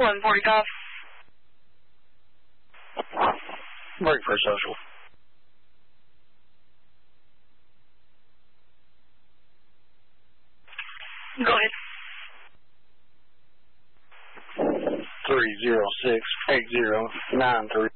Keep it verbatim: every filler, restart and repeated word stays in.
one forty-five. Break for social. Go ahead. three zero six eight zero nine three.